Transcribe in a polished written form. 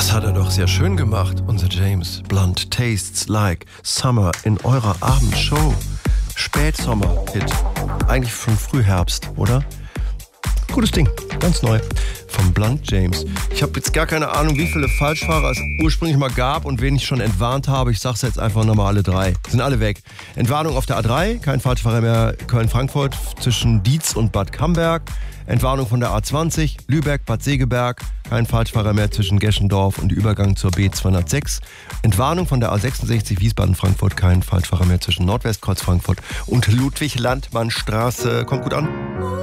Das hat er doch sehr schön gemacht, unser James Blunt. Tastes like summer in eurer Abendshow. Spätsommer-Hit. Eigentlich schon Frühherbst, oder? Gutes Ding, ganz neu. Vom Blunt James. Ich habe jetzt gar keine Ahnung, wie viele Falschfahrer es ursprünglich mal gab und wen ich schon entwarnt habe. Ich sag's jetzt einfach nochmal alle drei. Sind alle weg. Entwarnung auf der A3, kein Falschfahrer mehr Köln-Frankfurt zwischen Dietz und Bad Camberg. Entwarnung von der A20, Lübeck, Bad Segeberg, kein Falschfahrer mehr zwischen Geschendorf und Übergang zur B206. Entwarnung von der A66, Wiesbaden-Frankfurt, kein Falschfahrer mehr zwischen Nordwestkreuz Frankfurt und Ludwig-Landmann-Straße. Kommt gut an.